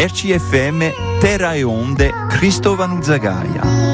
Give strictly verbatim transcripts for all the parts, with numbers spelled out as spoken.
R C F M, Terra e Onde, Cristovano Zagaia.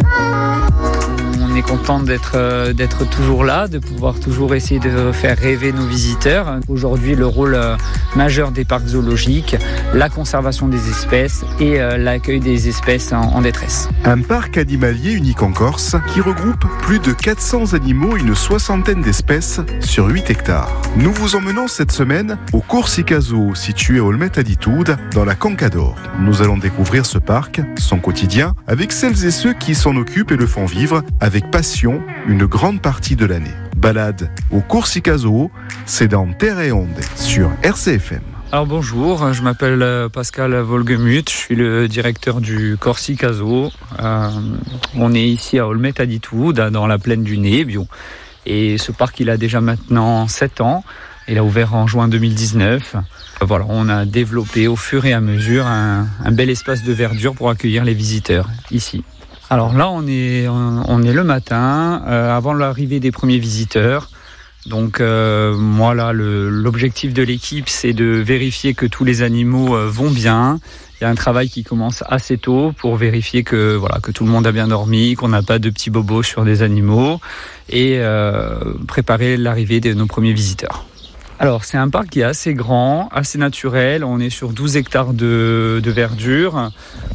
On est content d'être, euh, d'être toujours là, de pouvoir toujours essayer de faire rêver nos visiteurs. Aujourd'hui, le rôle euh, majeur des parcs zoologiques, la conservation des espèces et euh, l'accueil des espèces en, en détresse. Un parc animalier unique en Corse qui regroupe plus de quatre cents animaux et une soixantaine d'espèces sur huit hectares. Nous vous emmenons cette semaine au Corsica Zoo, situé à Olmette Aditude, dans la Conca d'Or. Nous allons découvrir ce parc, son quotidien, avec celles et ceux qui s'en occupent et le font vivre avec passion une grande partie de l'année. Balade au Corsica Zoo, c'est dans Terra e Onde sur R C F M. Alors bonjour, je m'appelle Pascal Volgemuth, je suis le directeur du Corsica Zoo. Euh, on est ici à Olmette Aditude, dans la plaine du Nebbio. Et ce parc, il a déjà maintenant sept ans. Il a ouvert en juin deux mille dix-neuf. Voilà, on a développé au fur et à mesure un, un bel espace de verdure pour accueillir les visiteurs ici. Alors là, on est, on est le matin, euh, avant l'arrivée des premiers visiteurs. Donc euh, moi là, le, l'objectif de l'équipe, c'est de vérifier que tous les animaux euh, vont bien. Il y a un travail qui commence assez tôt pour vérifier que voilà que tout le monde a bien dormi, qu'on n'a pas de petits bobos sur des animaux et euh, préparer l'arrivée de nos premiers visiteurs. Alors c'est un parc qui est assez grand, assez naturel, on est sur douze hectares de, de verdure,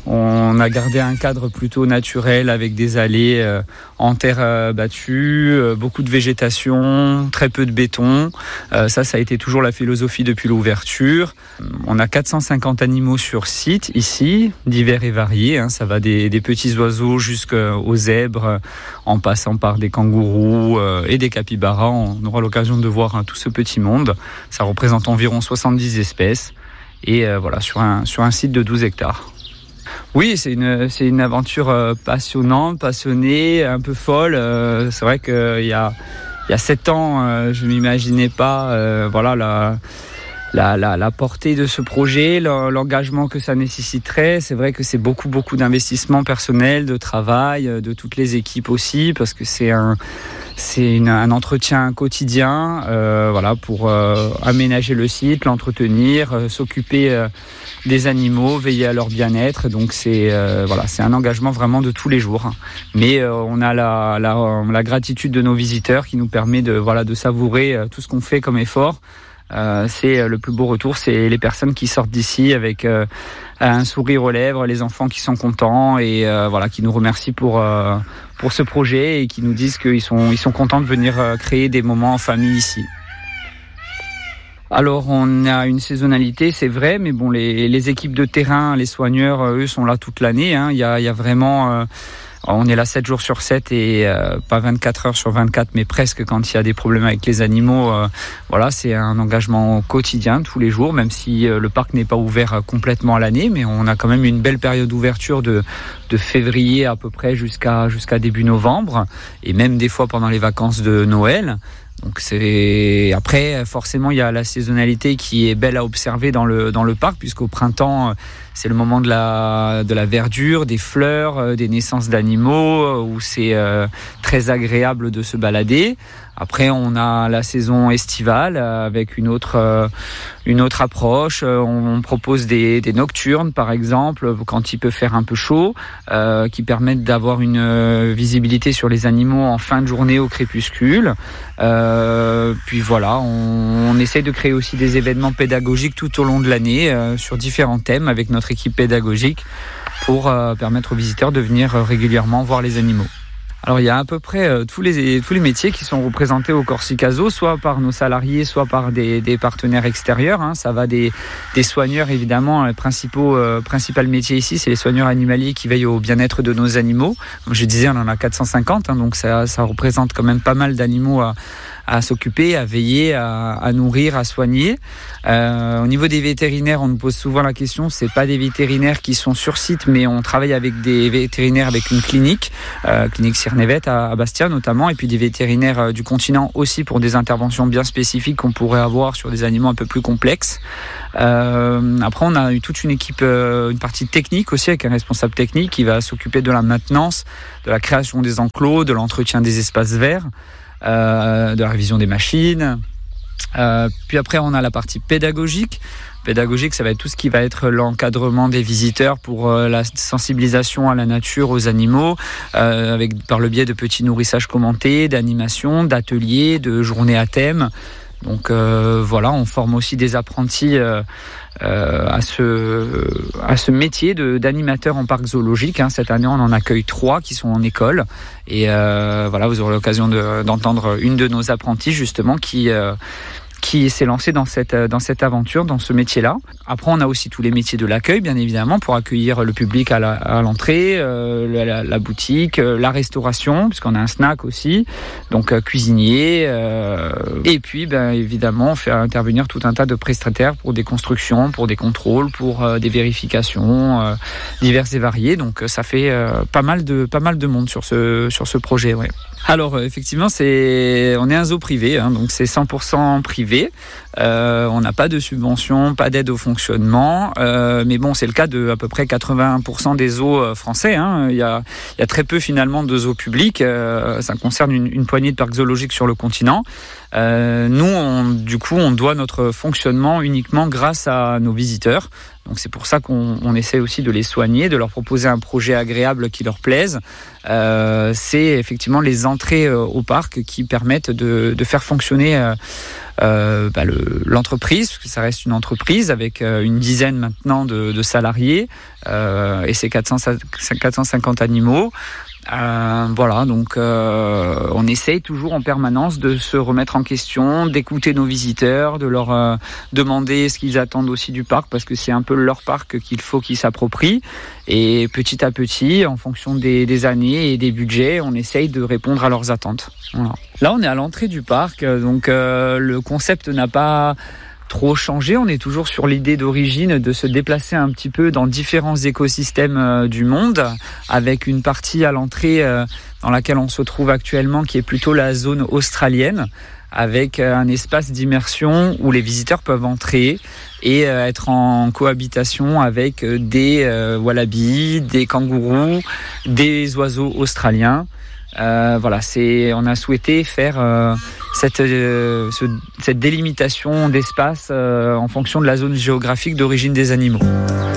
on a gardé un cadre plutôt naturel avec des allées euh, en terre euh, battue, euh, beaucoup de végétation, très peu de béton, euh, ça ça a été toujours la philosophie depuis l'ouverture. On a quatre cent cinquante animaux sur site ici, divers et variés, hein, ça va des, des petits oiseaux jusqu'aux zèbres, en passant par des kangourous euh, et des capybaras, on aura l'occasion de voir hein, tout ce petit monde. Ça représente environ soixante-dix espèces et euh, voilà sur un, sur un site de douze hectares. Oui, c'est une, c'est une aventure euh, passionnante, passionnée, un peu folle. Euh, c'est vrai qu'il y a, il y a sept ans, euh, je ne m'imaginais pas euh, voilà, la, la, la, la portée de ce projet, l'engagement que ça nécessiterait. C'est vrai que c'est beaucoup, beaucoup d'investissement personnel, de travail, de toutes les équipes aussi, parce que c'est un... C'est une, un entretien quotidien euh, voilà, pour euh, aménager le site, l'entretenir, euh, s'occuper euh, des animaux, veiller à leur bien-être. Donc c'est, euh, voilà, c'est un engagement vraiment de tous les jours. Mais euh, on a la, la, la gratitude de nos visiteurs qui nous permet de, voilà, de savourer euh, tout ce qu'on fait comme effort. Euh, c'est le plus beau retour, c'est les personnes qui sortent d'ici avec euh, un sourire aux lèvres, les enfants qui sont contents et euh, voilà, qui nous remercient pour euh, pour ce projet et qui nous disent qu'ils sont ils sont contents de venir euh, créer des moments en famille ici. Alors on a une saisonnalité, c'est vrai, mais bon les les équipes de terrain, les soigneurs, eux sont là toute l'année. Hein. Il y a il y a vraiment euh, On est là sept jours sur sept et euh, pas vingt-quatre heures sur vingt-quatre, mais presque quand il y a des problèmes avec les animaux. Euh, voilà, c'est un engagement quotidien tous les jours, même si euh, le parc n'est pas ouvert euh, complètement à l'année, mais on a quand même une belle période d'ouverture de, de février à peu près jusqu'à, jusqu'à début novembre, et même des fois pendant les vacances de Noël. Donc c'est après forcément il y a la saisonnalité qui est belle à observer dans le dans le parc, puisqu'au printemps c'est le moment de la de la verdure, des fleurs, des naissances d'animaux où c'est euh, très agréable de se balader. Après on a la saison estivale avec une autre euh, une autre approche. On propose des des nocturnes par exemple quand il peut faire un peu chaud, euh, qui permettent d'avoir une visibilité sur les animaux en fin de journée au crépuscule. Euh, puis voilà, on, on essaie de créer aussi des événements pédagogiques tout au long de l'année euh, sur différents thèmes avec notre équipe pédagogique pour euh, permettre aux visiteurs de venir euh, régulièrement voir les animaux. Alors il y a à peu près euh, tous les tous les métiers qui sont représentés au Corsica Zoo, soit par nos salariés, soit par des, des partenaires extérieurs. Hein. Ça va des des soigneurs évidemment. Les principaux euh, principal métier ici, c'est les soigneurs animaliers qui veillent au bien-être de nos animaux. Comme je disais, on en a quatre cent cinquante, hein, donc ça ça représente quand même pas mal d'animaux à à s'occuper, à veiller, à, à nourrir, à soigner. Euh, au niveau des vétérinaires, on nous pose souvent la question, c'est pas des vétérinaires qui sont sur site, mais on travaille avec des vétérinaires avec une clinique, euh, clinique Cyrnevet à, à Bastia notamment, et puis des vétérinaires euh, du continent aussi pour des interventions bien spécifiques qu'on pourrait avoir sur des animaux un peu plus complexes. Euh, après, on a eu toute une équipe, euh, une partie technique aussi avec un responsable technique qui va s'occuper de la maintenance, de la création des enclos, de l'entretien des espaces verts. Euh, de la révision des machines. Euh, puis après, on a la partie pédagogique. Pédagogique, ça va être tout ce qui va être l'encadrement des visiteurs pour euh, la sensibilisation à la nature, aux animaux, euh, avec par le biais de petits nourrissages commentés, d'animations, d'ateliers, de journées à thème. Donc euh, voilà, on forme aussi des apprentis euh, euh, à ce à ce métier de, d'animateur en parc zoologique. Hein. Cette année, on en accueille trois qui sont en école. Et euh, voilà, vous aurez l'occasion de, d'entendre une de nos apprentis justement qui euh, qui s'est lancé dans cette, dans cette aventure, dans ce métier-là. Après, on a aussi tous les métiers de l'accueil, bien évidemment, pour accueillir le public à, la, à l'entrée, euh, la, la boutique, euh, la restauration, puisqu'on a un snack aussi, donc euh, cuisinier. Euh, et puis, ben, évidemment, on fait intervenir tout un tas de prestataires pour des constructions, pour des contrôles, pour euh, des vérifications euh, diverses et variées. Donc, ça fait euh, pas mal de pas mal de monde sur ce sur ce projet. Ouais. Alors, euh, effectivement, c'est on est un zoo privé, hein, donc c'est cent pour cent privé. Euh, on n'a pas de subvention, pas d'aide au fonctionnement, euh, mais bon, c'est le cas de à peu près quatre-vingts pour cent des zoos français. Hein. Il y a, il y a très peu finalement de zoos publics. Euh, ça concerne une, une poignée de parcs zoologiques sur le continent. Euh, nous, on, du coup, on doit notre fonctionnement uniquement grâce à nos visiteurs. Donc c'est pour ça qu'on on essaie aussi de les soigner, de leur proposer un projet agréable qui leur plaise. Euh, c'est effectivement les entrées euh, au parc qui permettent de, de faire fonctionner euh, euh, bah le, l'entreprise, parce que ça reste une entreprise avec euh, une dizaine maintenant de, de salariés euh, et ses quatre cent cinquante animaux. Euh, voilà, donc euh, on essaye toujours en permanence de se remettre en question, d'écouter nos visiteurs, de leur euh, demander ce qu'ils attendent aussi du parc, parce que c'est un peu leur parc qu'il faut qu'ils s'approprient. Et petit à petit, en fonction des, des années et des budgets, on essaye de répondre à leurs attentes. Voilà. Là, on est à l'entrée du parc, donc euh, le concept n'a pas trop changé. On est toujours sur l'idée d'origine de se déplacer un petit peu dans différents écosystèmes euh, du monde, avec une partie à l'entrée euh, dans laquelle on se trouve actuellement, qui est plutôt la zone australienne, avec euh, un espace d'immersion où les visiteurs peuvent entrer et euh, être en cohabitation avec euh, des euh, wallabies, des kangourous, des oiseaux australiens. Euh, voilà, c'est, on a souhaité faire euh, cette, euh, ce, cette délimitation d'espace euh, en fonction de la zone géographique d'origine des animaux.